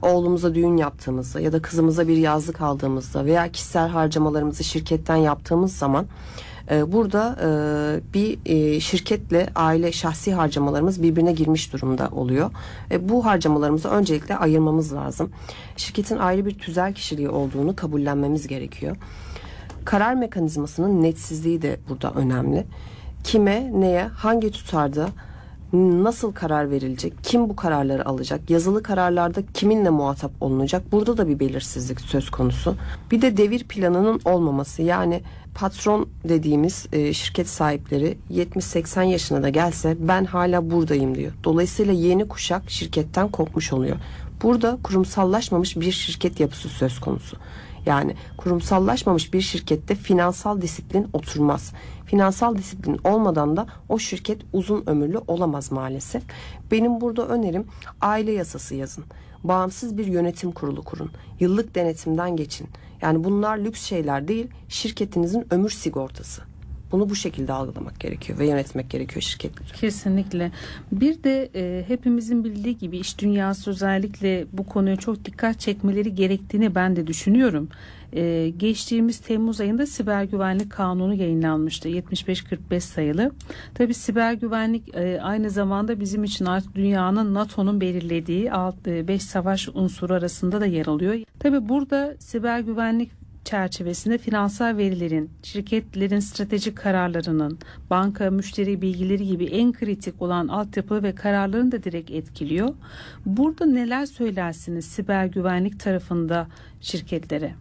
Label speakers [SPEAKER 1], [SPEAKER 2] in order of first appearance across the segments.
[SPEAKER 1] oğlumuza düğün yaptığımızda ya da kızımıza bir yazlık aldığımızda veya kişisel harcamalarımızı şirketten yaptığımız zaman burada bir şirketle aile şahsi harcamalarımız birbirine girmiş durumda oluyor. Bu harcamalarımızı öncelikle ayırmamız lazım. Şirketin ayrı bir tüzel kişiliği olduğunu kabullenmemiz gerekiyor. Karar mekanizmasının netsizliği de burada önemli. Kime, neye, hangi tutarda nasıl karar verilecek, kim bu kararları alacak, yazılı kararlarda kiminle muhatap olunacak, burada da bir belirsizlik söz konusu. Bir de devir planının olmaması, yani patron dediğimiz şirket sahipleri 70-80 yaşına da gelse ben hala buradayım diyor. Dolayısıyla yeni kuşak şirketten kopmuş oluyor. Burada kurumsallaşmamış bir şirket yapısı söz konusu. Yani kurumsallaşmamış bir şirkette finansal disiplin oturmaz. Finansal disiplin olmadan da o şirket uzun ömürlü olamaz maalesef. Benim burada önerim aile yasası yazın. Bağımsız bir yönetim kurulu kurun. Yıllık denetimden geçin. Yani bunlar lüks şeyler değil, şirketinizin ömür sigortası. Bunu bu şekilde algılamak gerekiyor ve yönetmek gerekiyor şirketleri.
[SPEAKER 2] Kesinlikle. Bir de hepimizin bildiği gibi iş dünyası özellikle bu konuya çok dikkat çekmeleri gerektiğini ben de düşünüyorum. Geçtiğimiz Temmuz ayında siber güvenlik kanunu yayınlanmıştı. 75-45 sayılı. Tabii siber güvenlik aynı zamanda bizim için artık dünyanın NATO'nun belirlediği 5 savaş unsuru arasında da yer alıyor. Tabii burada siber güvenlik çerçevesinde finansal verilerin, şirketlerin stratejik kararlarının, banka, müşteri bilgileri gibi en kritik olan altyapı ve kararlarını da direkt etkiliyor. Burada neler söylersiniz siber güvenlik tarafında şirketlere?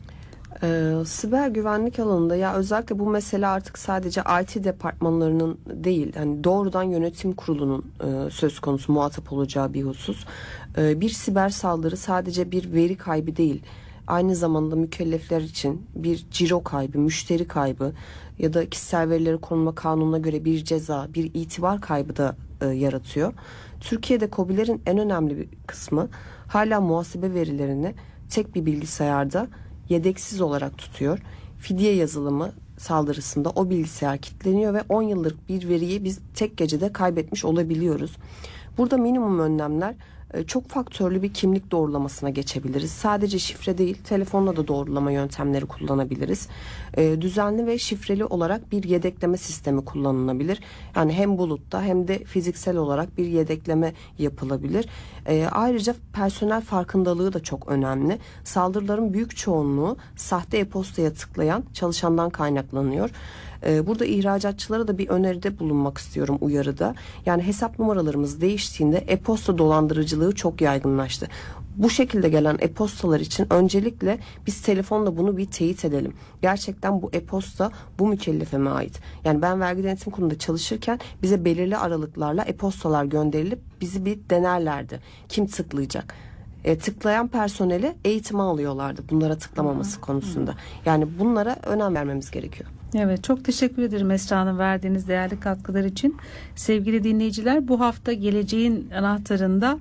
[SPEAKER 1] Siber güvenlik alanında ya özellikle bu mesele artık sadece IT departmanlarının değil, hani doğrudan yönetim kurulunun söz konusu muhatap olacağı bir husus. Bir siber saldırı sadece bir veri kaybı değil. Aynı zamanda mükellefler için bir ciro kaybı, müşteri kaybı ya da kişisel verileri korunma kanununa göre bir ceza, bir itibar kaybı da yaratıyor. Türkiye'de KOBİ'lerin en önemli bir kısmı hala muhasebe verilerini tek bir bilgisayarda yedeksiz olarak tutuyor. Fidye yazılımı saldırısında o bilgisayar kilitleniyor ve 10 yıllık bir veriyi biz tek gecede kaybetmiş olabiliyoruz. Burada minimum önlemler, çok faktörlü bir kimlik doğrulamasına geçebiliriz. Sadece şifre değil, telefonla da doğrulama yöntemleri kullanabiliriz. Düzenli ve şifreli olarak bir yedekleme sistemi kullanılabilir. Yani hem bulutta hem de fiziksel olarak bir yedekleme yapılabilir. Ayrıca personel farkındalığı da çok önemli. Saldırıların büyük çoğunluğu sahte e-postaya tıklayan çalışandan kaynaklanıyor. Burada ihracatçılara da bir öneride bulunmak istiyorum, uyarıda. Yani hesap numaralarımız değiştiğinde e-posta dolandırıcılığı çok yaygınlaştı. Bu şekilde gelen e-postalar için öncelikle biz telefonla bunu bir teyit edelim. Gerçekten bu e-posta bu mükellefe mi ait? Yani ben vergi denetim kurulunda çalışırken bize belirli aralıklarla e-postalar gönderilip bizi bir denerlerdi. Kim tıklayacak? Tıklayan personeli eğitime alıyorlardı bunlara tıklamaması konusunda. Yani bunlara önem vermemiz gerekiyor.
[SPEAKER 2] Evet, çok teşekkür ederim Esra Hanım verdiğiniz değerli katkılar için. Sevgili dinleyiciler, bu hafta Geleceğin Anahtarı'nda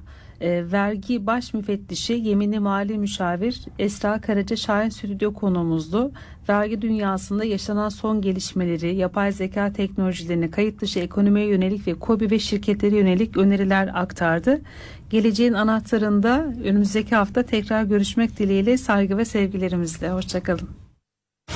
[SPEAKER 2] vergi baş müfettişi yeminli mali müşavir Esra Karaca Şahin stüdyo konuğumuzdu. Vergi dünyasında yaşanan son gelişmeleri, yapay zeka teknolojilerini, kayıt dışı ekonomiye yönelik ve KOBİ ve şirketlere yönelik öneriler aktardı. Geleceğin Anahtarı'nda önümüzdeki hafta tekrar görüşmek dileğiyle, saygı ve sevgilerimizle. Hoşçakalın.